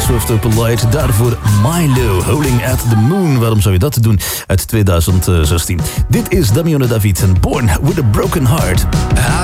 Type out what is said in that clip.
Swift Open Light. Daarvoor Milo, Howling at the Moon. Waarom zou je dat doen? Uit 2016. Dit is Damiano David en Born with a Broken Heart.